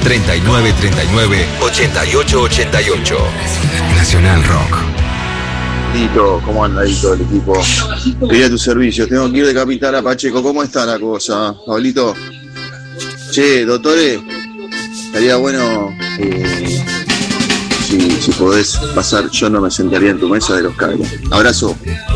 3939 8888. Nacional Rock. Lito, ¿cómo anda ahí todo el equipo? Quería tus servicios, tengo que ir de Capital a Pacheco. ¿Cómo está la cosa, Pablito? Che, doctores, estaría bueno si podés pasar. Yo no me sentaría en tu mesa de los cables. Abrazo.